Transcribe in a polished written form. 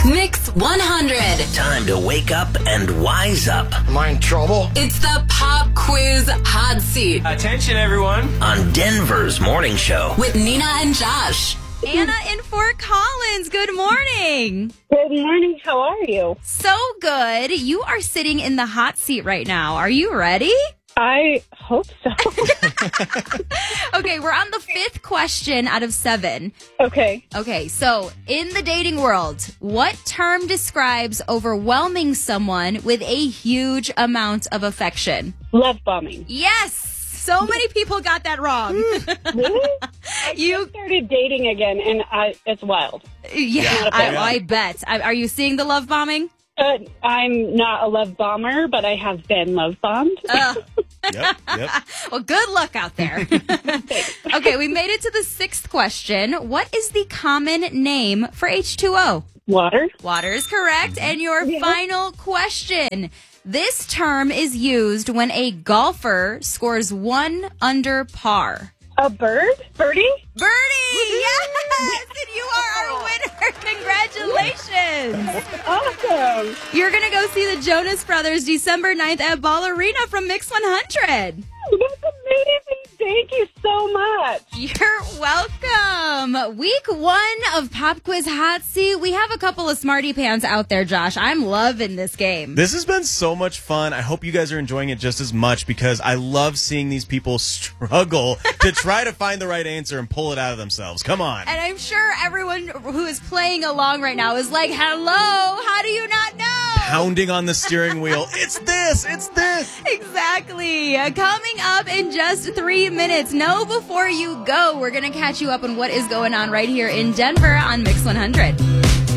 Mix 100. Time to wake up and wise up. Am I in trouble? It's the Pop Quiz Hot Seat Attention, everyone. On Denver's morning show. with Nina and Josh. Anna in Fort Collins, good morning. Good morning. How are you? So good. You are sitting in the hot seat right now. Are you ready? I hope so. Okay, we're on the fifth question out of 7. Okay. Okay, so in the dating world, what term describes overwhelming someone with a huge amount of affection? Love bombing. Yes! So many people got that wrong. Really? I just started dating again, and it's wild. Yeah, I bet. Are you seeing the love bombing? I'm not a love bomber, but I have been love bombed. Yep. Well, good luck out there. Okay, we made it to the 6th question. What is the common name for H2O? Water. Water is correct. And your final question. This term is used when a golfer scores 1 under par. A bird? Birdie? Birdie! Yes! And you are our winner. Congratulations. Awesome. You're going to go see the Jonas Brothers December 9th at Ball Arena from Mix 100. That's amazing. Thank you so much. You're welcome. Week 1 of Pop Quiz Hot Seat. We have a couple of smarty pants out there, Josh. I'm loving this game. This has been so much fun. I hope you guys are enjoying it just as much because I love seeing these people struggle to try to find the right answer and pull it out of themselves. Come on. And I'm sure everyone who is playing along right now is like, hello, how do you not know? Pounding on the steering wheel. It's this. Exactly. Coming up in just 3 minutes. Know before you go. We're going to catch you up on what is going on right here in Denver on Mix 100.